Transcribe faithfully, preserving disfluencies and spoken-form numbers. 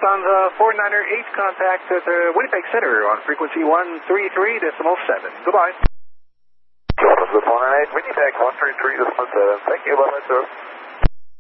on the four niner eight contact at the Winnipeg Center on frequency one three three point seven. Goodbye. This is four nine eight, Winnipeg one three three point seven. Thank you, bye-bye, sir.